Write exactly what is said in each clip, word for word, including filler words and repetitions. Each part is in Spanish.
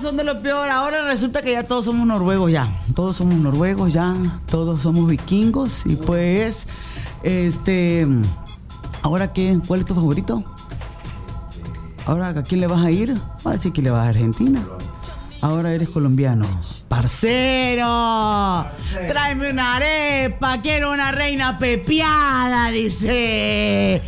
son de lo peor. Ahora resulta que ya todos somos noruegos ya. Todos somos noruegos ya. Todos somos vikingos. Y pues, este... ¿Ahora qué? ¿Cuál es tu favorito? ¿Ahora a quién le vas a ir? Va a decir que le vas a Argentina. Ahora eres colombiano. ¡Parcero! ¡Parcero! ¡Tráeme una arepa! ¡Quiero una reina pepiada! Dice...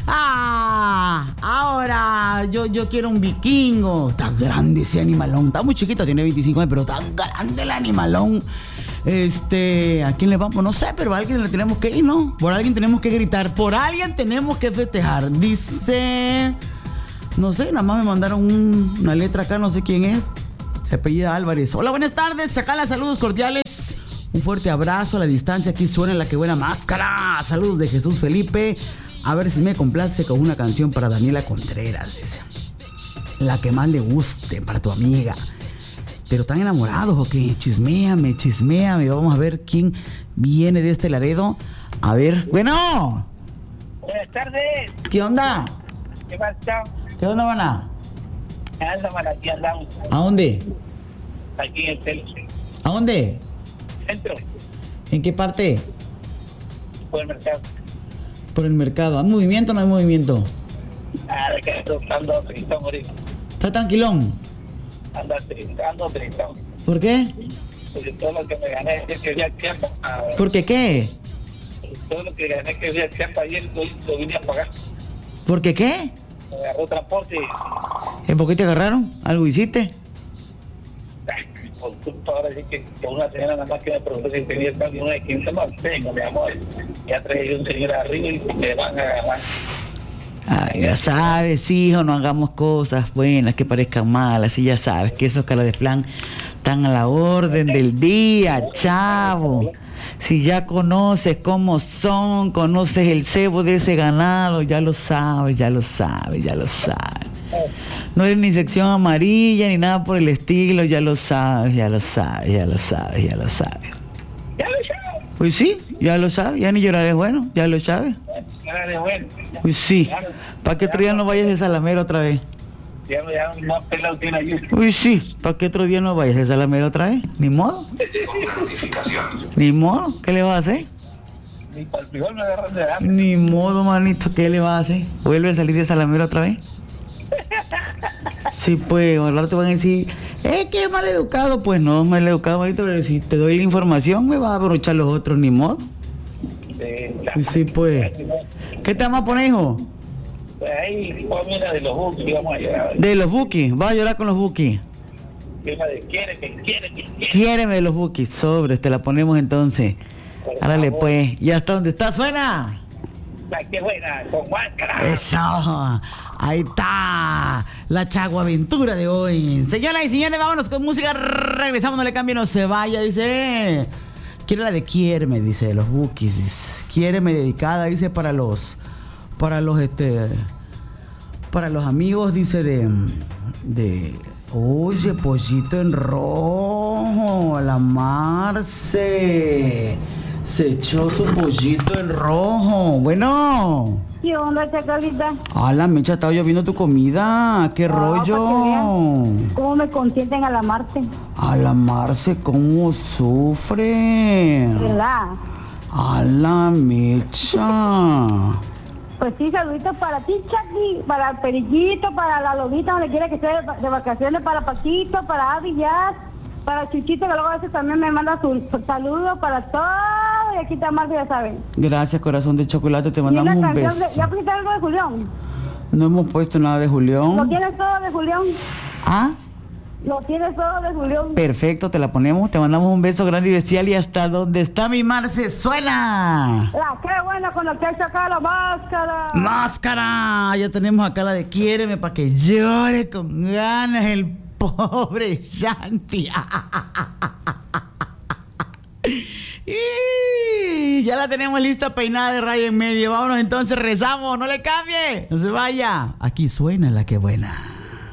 Ah, ahora yo, yo quiero un vikingo. Está grande ese animalón. Está muy chiquito, tiene veinticinco años, pero está grande el animalón. Este, ¿a quién le vamos? No sé, pero a alguien le tenemos que ir, ¿no? Por alguien tenemos que gritar, por alguien tenemos que festejar. Dice, no sé, nada más me mandaron un, una letra acá, no sé quién es. Se apellida Álvarez. Hola, buenas tardes. Chacala, saludos cordiales. Un fuerte abrazo a la distancia. Aquí suena la que buena máscara. Saludos de Jesús Felipe. A ver si me complace con una canción para Daniela Contreras, dice. La que más le guste para tu amiga. Pero están enamorados o qué? Chisméame, chisméame. Vamos a ver quién viene de este Laredo. A ver, bueno. Buenas tardes. ¿Qué onda? ¿Qué pasa? ¿Qué onda, mana? Anda, man, aquí andamos. ¿A dónde? Aquí en el centro. ¿A dónde? Centro. ¿En qué parte? Por el mercado. Por el mercado. ¿Hay movimiento o no hay movimiento? Ah, de que estoy ando tristón ahorita. ¿Está tranquilón? Ando tristón, ando tristón. ¿Por qué? Porque todo lo que me gané es que vi al tiempo. Ah, ¿Por qué qué? todo lo que gané que vi al tiempo ayer lo, lo vine a pagar. ¿Por qué qué? Me agarró transporte. ¿En por qué te agarraron? ¿Algo hiciste? Por culpa ahora sí que, que una señora nada más que me preguntó si tenía el cambio de quince más. Tengo, mi amor. Ya traje un señor arriba y me van a agarrar. Ay, ya sabes, hijo, no hagamos cosas buenas que parezcan malas. Y ya sabes que esos caras de flan están a la orden del día, chavo. Si ya conoces cómo son, conoces el cebo de ese ganado, ya lo sabes, ya lo sabes, ya lo sabes. No eres ni sección amarilla ni nada por el estilo, ya lo sabes, ya lo sabes, ya lo sabes, ya lo sabes. ¿Ya lo sabes? Pues sí, ya lo sabes, ya ni llorar es bueno, ya lo sabes. Ya de bueno. Pues sí, ¿para qué otro día no vayas de Salamero otra vez? Ya me llaman más pelado que una ayuda. Uy, sí, ¿para qué otro día no vayas de Salamero otra vez? Ni modo. Ni modo, ¿qué le vas a hacer? Ni para el frijol me agarran de hambre. Ni modo, manito, ¿qué le vas a hacer? ¿Vuelve a salir de Salamero otra vez? Sí, pues, ahora te van a decir, eh, que es mal educado. Pues no, mal educado, manito, pero si te doy la información, me vas a aprovechar los otros, ni modo. De Sí, pues. ¿Qué te vamos a poner, hijo? Pues ahí, pues mira, de los bookies, vamos a llorar. De los bookies, vas a llorar con los bookies. Tema de quiere, que quiere, que quiere. Quiéreme de los bookies, sobres, te la ponemos entonces. Árale, pues, ¿y hasta dónde está? ¿Suena? La que buena, con máscara. Eso, ahí está la chaguaventura de hoy. Señoras y señores, vámonos con música. Regresamos, no le cambie, no se vaya. Dice, quiere la de Quiéreme, dice, de los bookies. Dice, Quiéreme dedicada, dice, para los, para los, este, para los amigos, dice, de, de, oye, pollito en rojo, la Marce. Se echó su pollito en rojo. Bueno. ¿Qué onda, Chacalita? Ah, la mecha, estaba lloviendo tu comida. ¿Qué No, rollo? para que vean ¿Cómo me consienten a la Marte? A la Marce, ¿cómo sufre? ¿Verdad? A la mecha. Pues sí, saluditos para ti, Chaki, para el Perillito, para la Lobita, donde quiera que esté de, de vacaciones, para Paquito, para Avi Jazz, para Chuchito, que luego a veces también me manda su saludo para todo, y aquí está Marcia, ya saben. Gracias, corazón de chocolate, te Y mandamos una un canción beso. de, ¿ya pusiste algo de Julián? No hemos puesto nada de ¿Lo Julián. tienes todo de Julián? Ah, ¿Lo tienes todo de Julián? perfecto, te la ponemos, te mandamos un beso grande y bestial. Y hasta donde está mi Marce, suena. La qué buena con la que hay sacado la máscara. ¡Máscara! Ya tenemos acá la de Quiéreme para que llore con ganas el pobre Shanti. Y ya la tenemos lista, peinada de raya en medio. Vámonos entonces, rezamos, no le cambie, no se vaya. Aquí suena la que buena.